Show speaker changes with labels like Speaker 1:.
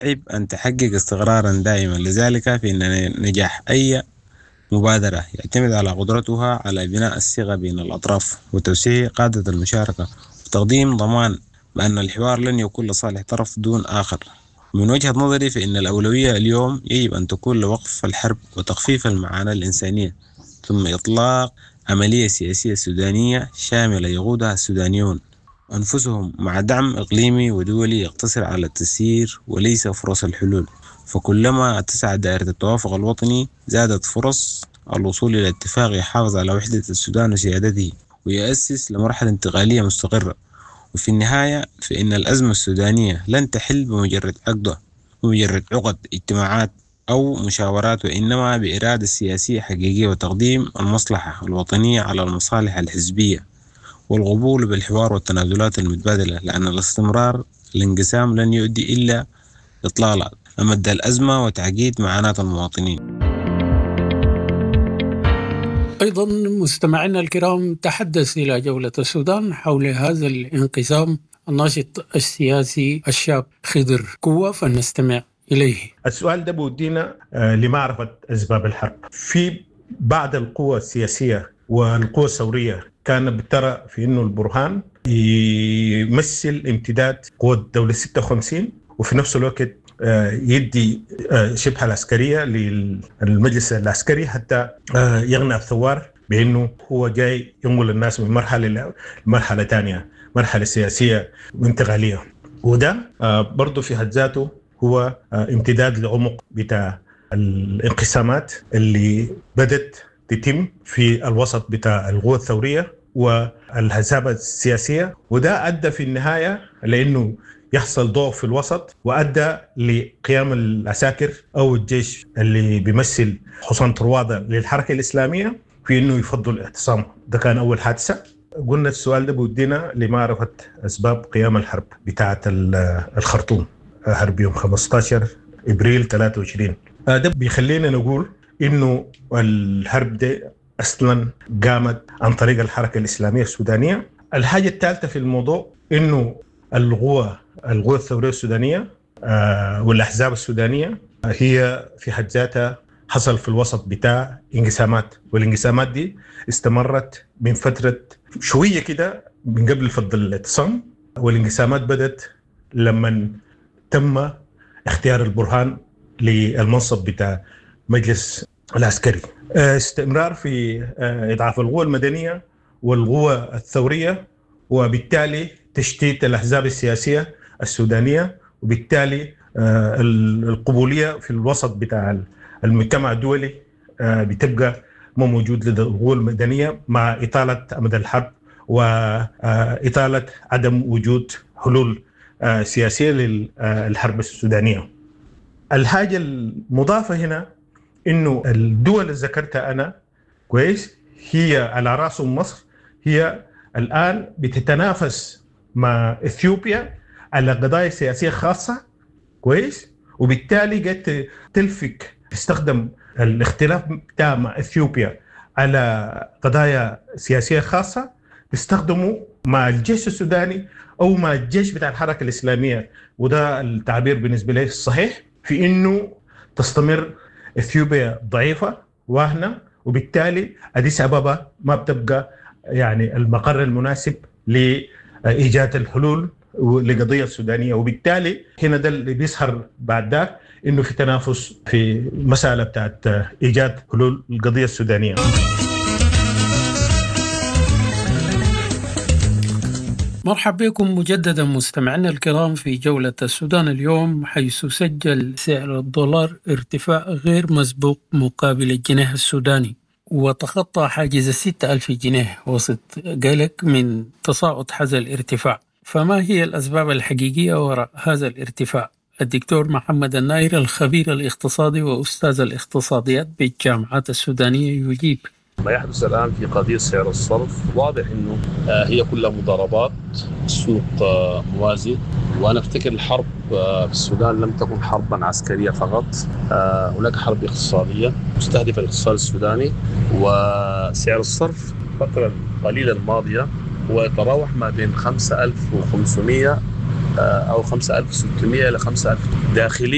Speaker 1: يجب أن تحقق استقرارا دائما. لذلك فإن نجاح أي مبادرة يعتمد على قدرتها على بناء الثقة بين الأطراف وتوسيع قاعدة المشاركة وتقديم ضمان بأن الحوار لن يكون لصالح طرف دون آخر. من وجهة نظري فإن الأولوية اليوم يجب أن تكون لوقف الحرب وتخفيف المعاناة الإنسانية، ثم إطلاق عملية سياسية سودانية شاملة يقودها السودانيون أنفسهم مع دعم إقليمي ودولي يقتصر على التسيير وليس فرص الحلول. فكلما اتسعت دائرة التوافق الوطني زادت فرص الوصول إلى اتفاق يحافظ على وحدة السودان وسيادته ويأسس لمرحلة انتقالية مستقرة. وفي النهاية فإن الأزمة السودانية لن تحل بمجرد عقد اجتماعات أو مشاورات، وإنما بإرادة سياسية حقيقية وتقديم المصلحة الوطنية على المصالح الحزبية والقبول بالحوار والتنازلات المتبادلة، لأن الانقسام لن يؤدي إلا إطلال أمد الأزمة وتعقيد معاناة المواطنين.
Speaker 2: أيضا مستمعينا الكرام، تحدث إلى جولة السودان حول هذا الانقسام الناشط السياسي الشاب خضر قوة، فنستمع إليه.
Speaker 3: السؤال ده بودينا لمعرفة أسباب الحرب. في بعض القوى السياسية والقوى الثورية كان بترى في إنه البرهان يمثل امتداد قوة الدولة 56، وفي نفس الوقت يدي شبه العسكرية للمجلس العسكري حتى يقنع الثوار بأنه هو جاي ينقل الناس من مرحلة لمرحلة تانية، مرحلة سياسية وانتقالية. وده برضو في حد ذاته هو امتداد لعمق بتاع الانقسامات اللي بدت تتم في الوسط بتاع القوى الثورية والهزابة السياسية، وده أدى في النهاية لأنه يحصل ضعف في الوسط، وأدى لقيام العساكر أو الجيش اللي بيمثل حصان طروادة للحركة الإسلامية في إنه يفضل الاعتصام. ده كان أول حادثة. قلنا السؤال ده بودينا لمعرفة أسباب قيام الحرب بتاعة الخرطوم، حرب يوم 15 إبريل 23. ده بيخلينا نقول إنه الحرب ده أصلاً قامت عن طريق الحركة الإسلامية السودانية. الحاجة الثالثة في الموضوع إنه القوى الثورية السودانية والأحزاب السودانية هي في حد ذاتها حصل في الوسط بتاع انقسامات، والانقسامات دي استمرت من فترة شوية كده من قبل فض الاعتصام، والانقسامات بدت لما تم اختيار البرهان للمنصب بتاع مجلس العسكري. استمرار في إضعاف القوى المدنية والقوى الثورية، وبالتالي تشتيت الأحزاب السياسية السودانية، وبالتالي القبولية في الوسط بتاع المجتمع الدولي بتبقى ما موجود لدى القوى المدنية، مع إطالة أمد الحرب وإطالة عدم وجود حلول سياسية للحرب السودانية. الحاجة المضافة هنا إنه الدول اللي ذكرتها أنا كويس هي على رأسهم مصر، هي الآن بتتنافس مع إثيوبيا على قضايا سياسية خاصة كويس، وبالتالي قد تستخدم الاختلاف بتاع مع إثيوبيا على قضايا سياسية خاصة، تستخدمه مع الجيش السوداني أو مع الجيش بتاع الحركة الإسلامية. وده التعبير بالنسبة لي الصحيح في إنه تستمر إثيوبيا ضعيفة واهنة، وبالتالي أديس أبابا ما بتبقى يعني المقر المناسب لإيجاد الحلول لقضية السودانية. وبالتالي هنا ده اللي بيظهر بعد ذاك إنه في تنافس في مسألة بتاعت إيجاد حلول القضية السودانية.
Speaker 2: مرحبا بكم مجددا مستمعينا الكرام في جولة السودان اليوم، حيث سجل سعر الدولار ارتفاع غير مسبوق مقابل الجنيه السوداني، وتخطى حاجز 6,000 جنيه وسط قلق من تصاعد هذا الارتفاع. فما هي الأسباب الحقيقية وراء هذا الارتفاع؟ الدكتور محمد الناير الخبير الاقتصادي وأستاذ الاقتصاديات بالجامعات السودانية يجيب.
Speaker 4: ما يحدث الآن في قضية سعر الصرف واضح أنه هي كلها مضاربات، السوق موازي. وأنا أفتكر الحرب في السودان لم تكن حربا عسكرية فقط، هناك حرب اقتصادية مستهدفة الاقتصاد السوداني. وسعر الصرف الفترة القليلة الماضية هو يتراوح ما بين 5,500 أو 5,600 إلى 5,000 داخلي